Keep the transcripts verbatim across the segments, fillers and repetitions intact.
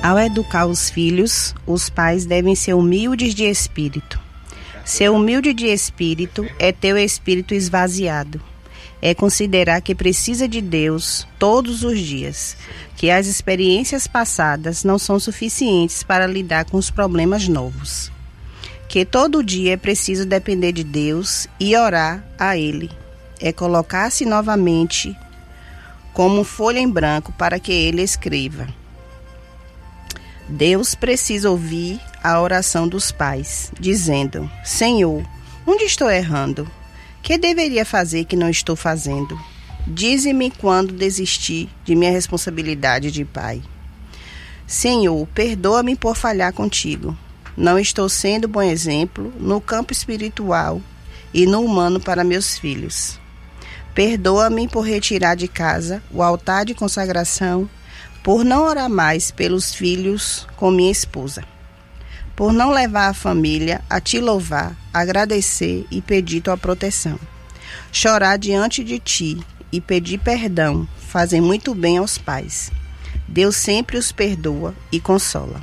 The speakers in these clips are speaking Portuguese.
Ao educar os filhos, os pais devem ser humildes de espírito. Ser humilde de espírito é ter o espírito esvaziado. É considerar que precisa de Deus todos os dias, que as experiências passadas não são suficientes para lidar com os problemas novos. Que todo dia é preciso depender de Deus e orar a Ele. É colocar-se novamente como folha em branco para que Ele escreva. Deus precisa ouvir a oração dos pais, dizendo: Senhor, onde estou errando? Que deveria fazer que não estou fazendo? Dize-me quando desisti de minha responsabilidade de pai. Senhor, perdoa-me por falhar contigo. Não estou sendo bom exemplo no campo espiritual e no humano para meus filhos. Perdoa-me por retirar de casa o altar de consagração, por não orar mais pelos filhos com minha esposa, por não levar a família a te louvar, agradecer e pedir tua proteção. Chorar diante de ti e pedir perdão fazem muito bem aos pais. Deus sempre os perdoa e consola.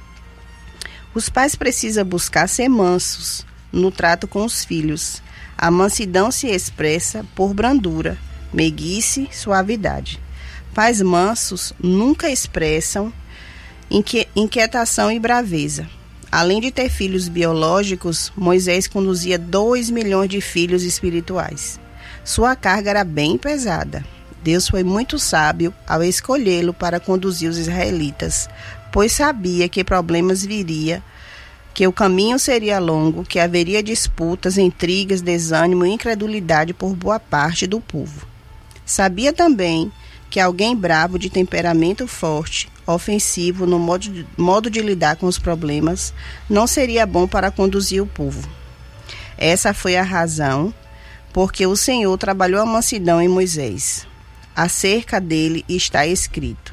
Os pais precisam buscar ser mansos no trato com os filhos. A mansidão se expressa por brandura, meiguice, suavidade. Pais mansos nunca expressam inque- inquietação e braveza. Além de ter filhos biológicos, Moisés conduzia dois milhões de filhos espirituais. Sua carga era bem pesada. Deus foi muito sábio ao escolhê-lo para conduzir os israelitas, pois sabia que problemas viriam, que o caminho seria longo, que haveria disputas, intrigas, desânimo e incredulidade por boa parte do povo. Sabia também que alguém bravo, de temperamento forte, ofensivo no modo de, modo de lidar com os problemas, não seria bom para conduzir o povo. Essa foi a razão porque o Senhor trabalhou a mansidão em Moisés. Acerca dele está escrito: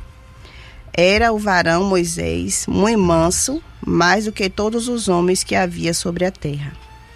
era o varão Moisés muito manso, mais do que todos os homens que havia sobre a terra.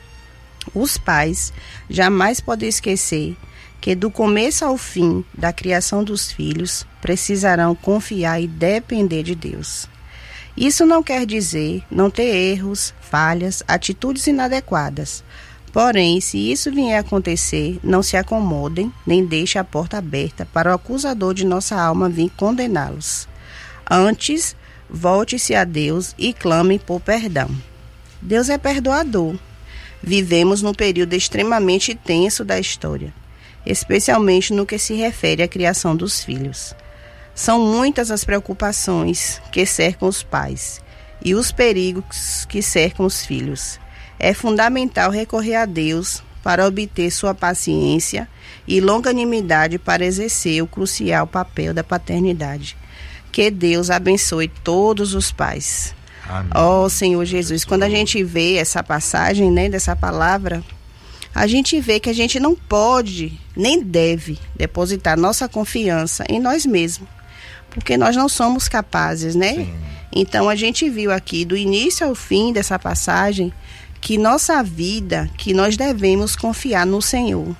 Os pais jamais podem esquecer que do começo ao fim da criação dos filhos precisarão confiar e depender de Deus. Isso não quer dizer não ter erros, falhas, atitudes inadequadas. Porém, se isso vier a acontecer, não se acomodem, nem deixem a porta aberta para o acusador de nossa alma vir condená-los. Antes, volte-se a Deus e clame por perdão. Deus é perdoador. Vivemos num período extremamente tenso da história, especialmente no que se refere à criação dos filhos. São muitas as preocupações que cercam os pais e os perigos que cercam os filhos. É fundamental recorrer a Deus para obter sua paciência e longanimidade para exercer o crucial papel da paternidade. Que Deus abençoe todos os pais. Amém. Ó Senhor Jesus, quando a gente vê essa passagem, né, dessa palavra, a gente vê que a gente não pode, nem deve, depositar nossa confiança em nós mesmos, porque nós não somos capazes, né? Sim. Então a gente viu aqui, do início ao fim dessa passagem, que nossa vida, que nós devemos confiar no Senhor,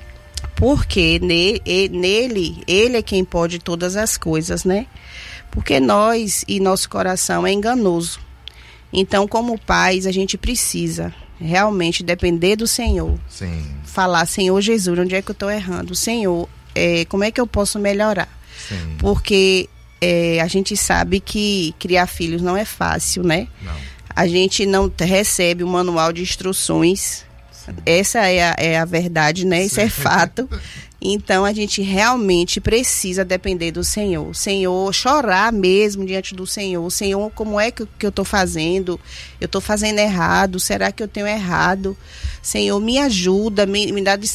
porque nele, Ele é quem pode todas as coisas, né? Porque nós e nosso coração é enganoso. Então, como pais, a gente precisa realmente depender do Senhor. Sim. Falar: Senhor Jesus, onde é que eu estou errando? Senhor, é, como é que eu posso melhorar? Sim. Porque é, a gente sabe que criar filhos não é fácil, né? Não. A gente não recebe o manual de instruções. Sim. Essa é a, é a verdade, né? Isso é fato. Então, a gente realmente precisa depender do Senhor. Senhor, chorar mesmo diante do Senhor. Senhor, como é que, que eu estou fazendo? Eu estou fazendo errado? Será que eu tenho errado? Senhor, me ajuda, me, me dá